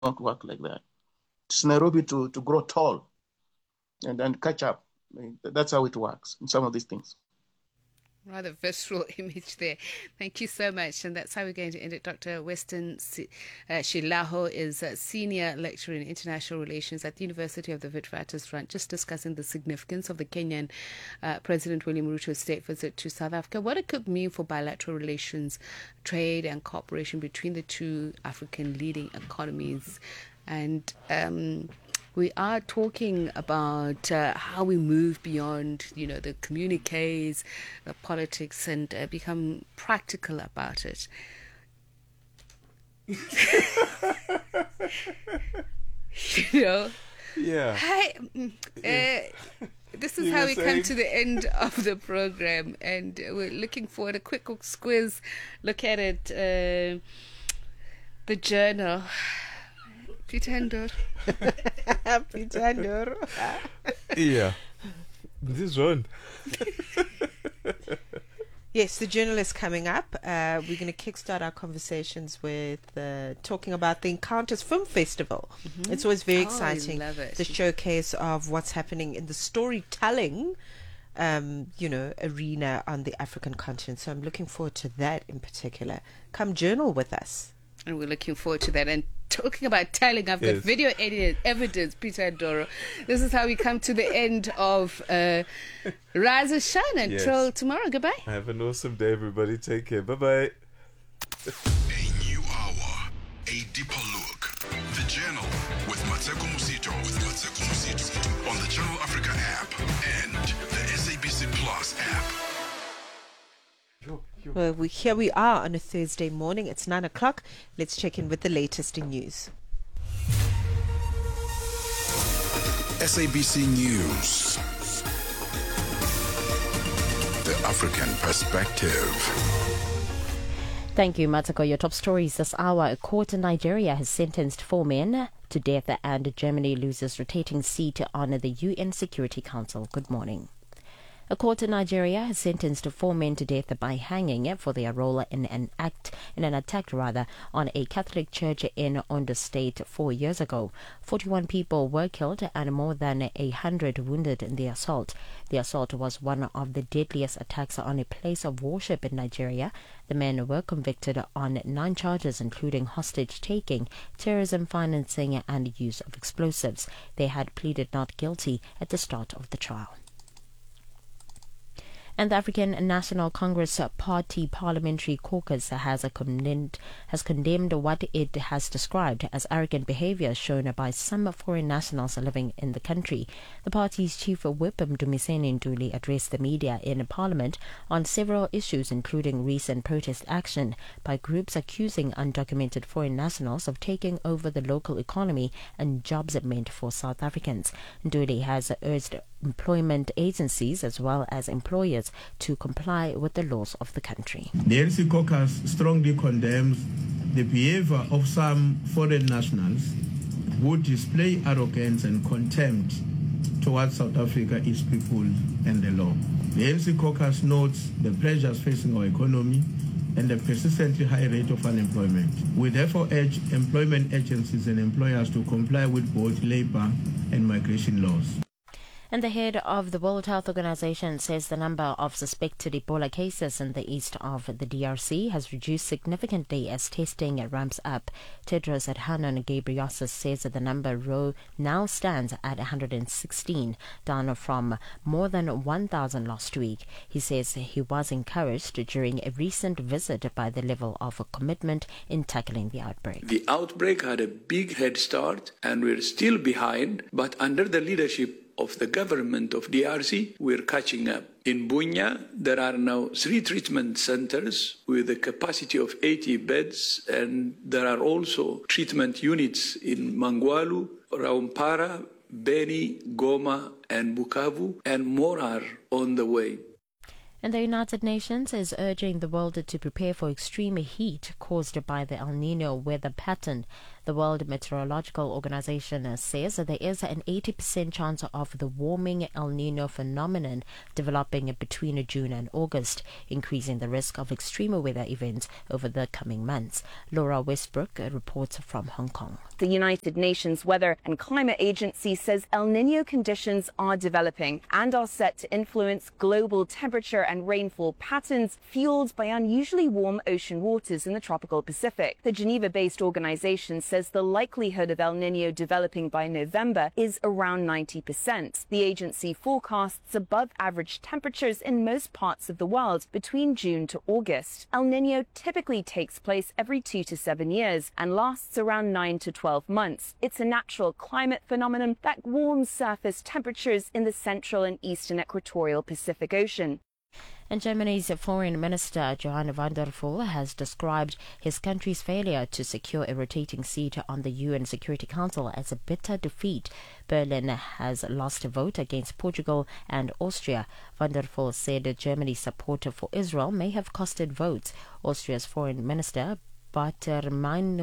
work like that. It's Nairobi to grow tall and then catch up. That's how it works in some of these things. Rather visceral image there. Thank you so much. And that's how we're going to end it. Dr. Weston Shilaho is a senior lecturer in international relations at the University of the Witwatersrand, just discussing the significance of the Kenyan President William Ruto's state visit to South Africa, what it could mean for bilateral relations, trade and cooperation between the two African leading economies. And we are talking about how we move beyond, the communiques, the politics, and become practical about it. Yeah. Hi. This is how we come to the end of the program, and we're looking forward a quick squiz look at it. The journal. Peter Yeah. This is Ron. Yes, the journal is coming up. We're going to kickstart our conversations with talking about the Encounters Film Festival. Mm-hmm. It's always very exciting. I love it. The showcase of what's happening in the storytelling, arena on the African continent. So I'm looking forward to that in particular. Come journal with us. And we're looking forward to that. And talking about telling, I've got video edited evidence, Peter Ndoro. This is how we come to the end of Rise and Shine. Until tomorrow. Goodbye. Have an awesome day, everybody. Take care. Bye-bye. A new hour. A deeper look. The Journal with Mateko Musito. On the Channel Africa app and the SABC Plus app. Well, here we are on a Thursday morning. It's 9 o'clock. Let's check in with the latest in news. SABC News. The African Perspective. Thank you, Matako. Your top stories this hour. A court in Nigeria has sentenced 4 men to death, and Germany loses rotating seat on the UN Security Council. Good morning. A court in Nigeria has sentenced 4 men to death by hanging for their role in an attack on a Catholic church in Ondo State 4 years ago. 41 people were killed and more than 100 wounded in the assault. The assault was one of the deadliest attacks on a place of worship in Nigeria. The men were convicted on 9 charges, including hostage-taking, terrorism financing, and use of explosives. They had pleaded not guilty at the start of the trial. And the African National Congress Party Parliamentary Caucus has condemned what it has described as arrogant behaviour shown by some foreign nationals living in the country. The party's chief whip, Mdumiseni Ntuli, addressed the media in Parliament on several issues, including recent protest action by groups accusing undocumented foreign nationals of taking over the local economy and jobs meant for South Africans. Ntuli has urged employment agencies as well as employers to comply with the laws of the country. The ANC caucus strongly condemns the behavior of some foreign nationals who display arrogance and contempt towards South Africa, its people, and the law. The ANC caucus notes the pressures facing our economy and the persistently high rate of unemployment. We therefore urge employment agencies and employers to comply with both labor and migration laws. And the head of the World Health Organization says the number of suspected Ebola cases in the east of the DRC has reduced significantly as testing ramps up. Tedros Adhanom Ghebreyesus says that the number now stands at 116, down from more than 1,000 last week. He says he was encouraged during a recent visit by the level of commitment in tackling the outbreak. The outbreak had a big head start and we're still behind, but under the leadership of the government of DRC, we're catching up. In Bunia, there are now 3 treatment centers with a capacity of 80 beds, and there are also treatment units in Mangwalu, Raumpara, Beni, Goma, and Bukavu, and more are on the way. And the United Nations is urging the world to prepare for extreme heat caused by the El Nino weather pattern The World Meteorological Organization says that there is an 80% chance of the warming El Nino phenomenon developing between June and August, increasing the risk of extreme weather events over the coming months. Laura Westbrook reports from Hong Kong. The United Nations Weather and Climate Agency says El Nino conditions are developing and are set to influence global temperature and rainfall patterns fueled by unusually warm ocean waters in the tropical Pacific. The Geneva-based organization says the likelihood of El Nino developing by November is around 90%. The agency forecasts above average temperatures in most parts of the world between June to August. El Nino typically takes place every 2 to 7 years and lasts around 9 to 12 months. It's a natural climate phenomenon that warms surface temperatures in the central and eastern equatorial Pacific Ocean. And Germany's Foreign Minister Johann van der Phull has described his country's failure to secure a rotating seat on the UN Security Council as a bitter defeat. Berlin has lost a vote against Portugal and Austria. Van der Phull said Germany's support for Israel may have costed votes. Austria's Foreign Minister Beate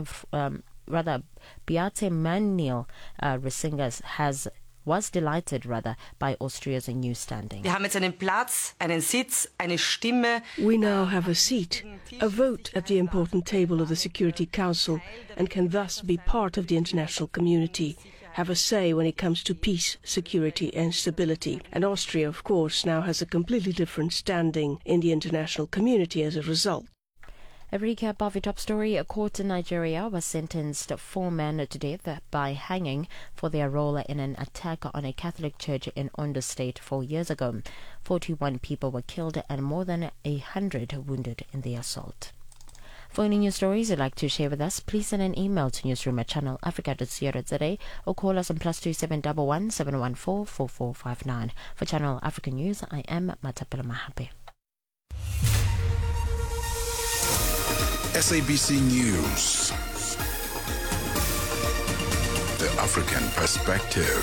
Manuel Reisinger was delighted by Austria's new standing. Wir haben jetzt einen Platz, einen Sitz, eine Stimme. We now have a seat, a vote at the important table of the Security Council, and can thus be part of the international community, have a say when it comes to peace, security and stability. And Austria, of course, now has a completely different standing in the international community as a result. A recap of your top story. A court in Nigeria was sentenced 4 men to death by hanging for their role in an attack on a Catholic church in Ondo State 4 years ago. 41 people were killed and more than 100 wounded in the assault. For any news stories you'd like to share with us, please send an email to newsroom@channelafrica.co.za or call us on +2711 714 4459. For Channel Africa News, I am Matapela Mahape. SABC News. The African Perspective.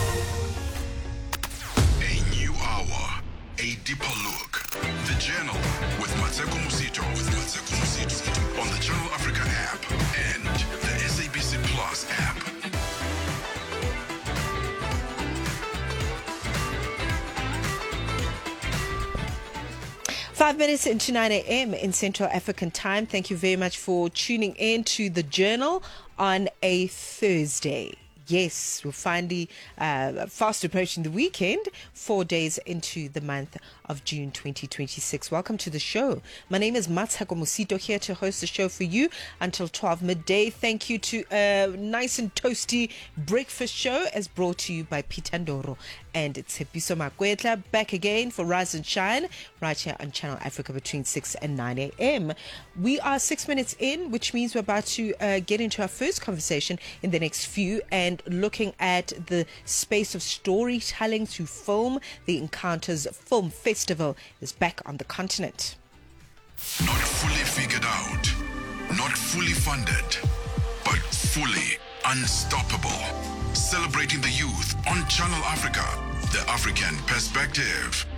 A new hour, a deeper look. The Journal with Matseko Musito. On the Channel Africa app and the SABC Plus app. 5 minutes into 9 a.m. in Central African time. Thank you very much for tuning in to the Journal on a Thursday. Yes, we're finally fast approaching the weekend, 4 days into the month of June 2026. Welcome to the show. My name is Matsako Musito, here to host the show for you until 12 midday. Thank you to a nice and toasty breakfast show as brought to you by Peter Ndoro and Tshepiso Makwetla, back again for Rise and Shine right here on Channel Africa between 6 and 9 a.m. We are 6 minutes in, which means we're about to get into our first conversation in the next few, and looking at the space of storytelling through film. The Encounters Film Festival is back on the continent. Not fully figured out, not fully funded, but fully unstoppable. Celebrating the youth on Channel Africa, the African Perspective.